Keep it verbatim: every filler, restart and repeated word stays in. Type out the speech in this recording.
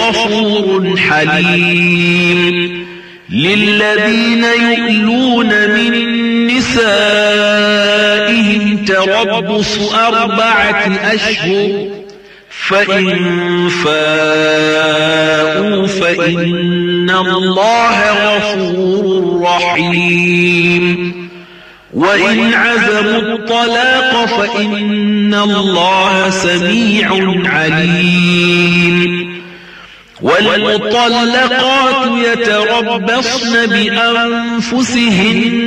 غفور حليم. للذين يؤلون من نسائهم تربص أربعة أشهر فإن فاءوا فإن الله غفور رحيم. وإن عزموا الطلاق فإن الله سميع عليم. والمطلقات يتربصن بأنفسهن